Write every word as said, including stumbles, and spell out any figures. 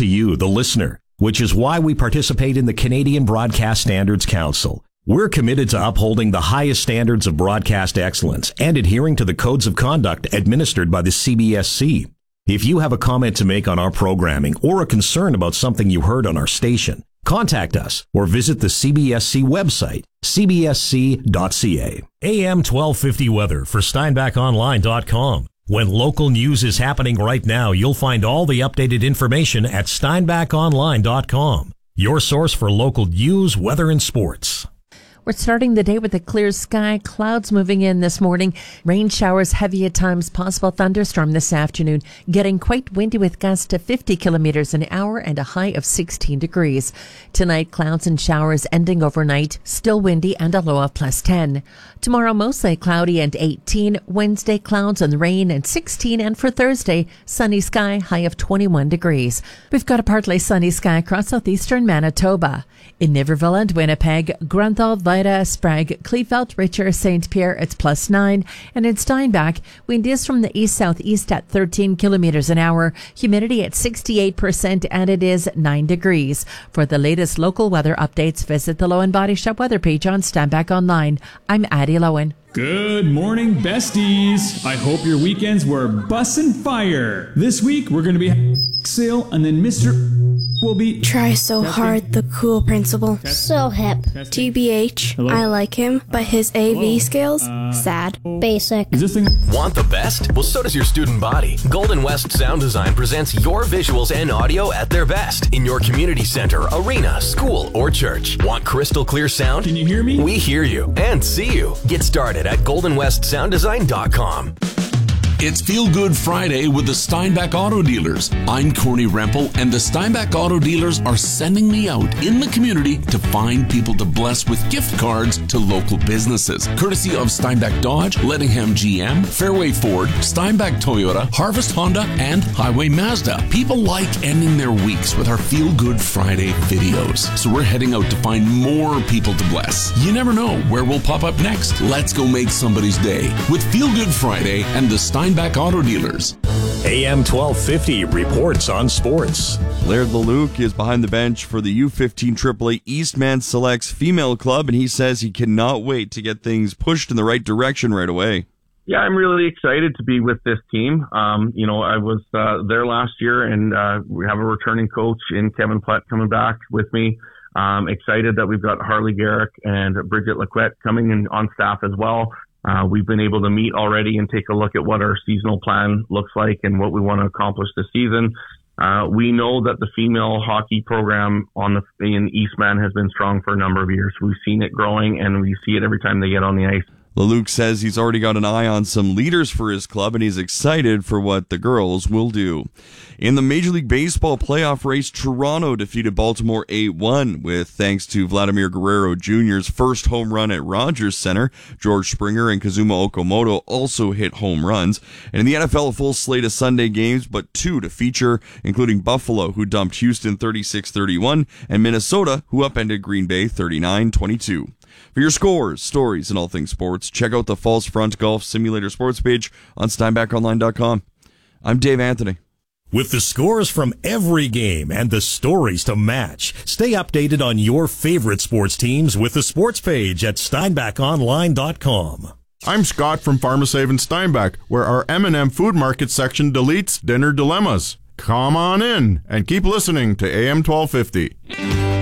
to you, the listener, which is why we participate in the Canadian Broadcast Standards Council. We're committed to upholding the highest standards of broadcast excellence and adhering to the codes of conduct administered by the C B S C. If you have a comment to make on our programming or a concern about something you heard on our station, contact us or visit the C B S C website, c b s c dot c a. A M twelve fifty weather for steinbach online dot com. When local news is happening right now, you'll find all the updated information at steinbach online dot com. Your source for local news, weather, and sports. We're starting the day with a clear sky, clouds moving in this morning, rain showers heavy at times, possible thunderstorm this afternoon, getting quite windy with gusts to fifty kilometers an hour and a high of sixteen degrees. Tonight, clouds and showers ending overnight, still windy and a low of plus ten. Tomorrow, mostly cloudy and eighteen. Wednesday, clouds and rain and sixteen. And for Thursday, sunny sky, high of twenty-one degrees. We've got a partly sunny sky across southeastern Manitoba. In Niverville and Winnipeg, Grunthal, Vida, Sprague, Kleefeld, Richer, Saint Pierre, it's plus nine. And in Steinbach, wind is from the east-southeast at thirteen kilometers an hour. Humidity at sixty-eight percent, and it is nine degrees. For the latest local weather updates, visit the Lowen Body Shop weather page on Steinbach Online. I'm Addie Lowen. Good morning, besties. I hope your weekends were bussin' fire. This week, we're going to be sale, and then Mister will be... Try so testing. Hard, the cool principal. Testing. So hip. Testing. T B H, hello? I like him, but his A V Hello. Skills, uh, sad. Basic. Is this thing... Want the best? Well, so does your student body. Golden West Sound Design presents your visuals and audio at their best in your community center, arena, school, or church. Want crystal clear sound? Can you hear me? We hear you and see you. Get started at golden west sound design dot com. It's Feel Good Friday with the Steinbach Auto Dealers. I'm Corny Rempel, and the Steinbach Auto Dealers are sending me out in the community to find people to bless with gift cards to local businesses. Courtesy of Steinbach Dodge, Lettingham G M, Fairway Ford, Steinbach Toyota, Harvest Honda, and Highway Mazda. People like ending their weeks with our Feel Good Friday videos. So we're heading out to find more people to bless. You never know where we'll pop up next. Let's go make somebody's day with Feel Good Friday and the Steinbach Auto Dealers. A M twelve fifty reports on sports. Laird Leluc is behind the bench for the U fifteen triple A Eastman Selects Female Club, and he says he cannot wait to get things pushed in the right direction right away. Yeah, I'm really excited to be with this team. Um, you know, I was uh, there last year, and uh, we have a returning coach in Kevin Platt coming back with me. Um, excited that we've got Harley Garrick and Bridget Laquette coming in on staff as well. Uh, we've been able to meet already and take a look at what our seasonal plan looks like and what we want to accomplish this season. Uh, we know that the female hockey program on the in Eastman has been strong for a number of years. We've seen it growing, and we see it every time they get on the ice. Leluc says he's already got an eye on some leaders for his club, and he's excited for what the girls will do. In the Major League Baseball playoff race, Toronto defeated Baltimore eight one with thanks to Vladimir Guerrero Junior's first home run at Rogers Center. George Springer and Kazuma Okamoto also hit home runs. And in the N F L, a full slate of Sunday games, but two to feature, including Buffalo, who dumped Houston thirty-six thirty-one, and Minnesota, who upended Green Bay thirty-nine twenty-two. For your scores, stories, and all things sports, check out the False Front Golf Simulator sports page on steinbach online dot com. I'm Dave Anthony. With the scores from every game and the stories to match, stay updated on your favorite sports teams with the sports page at steinbach online dot com. I'm Scott from Pharmasave in Steinbach, where our M and M Food Market section deletes dinner dilemmas. Come on in and keep listening to A M twelve fifty.